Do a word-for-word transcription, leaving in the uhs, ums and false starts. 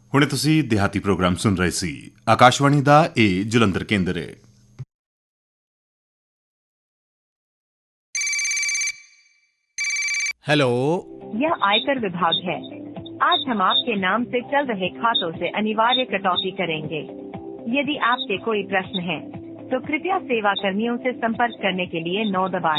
ਹੁਣੇ ਤੁਸੀਂ ਦਿਹਾਤੀ ਪ੍ਰੋਗਰਾਮ ਸੁਣ ਰਹੇ ਸੀ। ਆਕਾਸ਼ਵਾਣੀ ਦਾ ਇਹ ਜਲੰਧਰ ਕੇਂਦਰ ਹੈ। हेलो, यह आयकर विभाग है। आज हम आपके नाम से चल रहे खातों से अनिवार्य कटौती करेंगे। यदि आपके कोई प्रश्न है तो कृपया सेवा कर्मियों से संपर्क करने के लिए नौ दबाएं।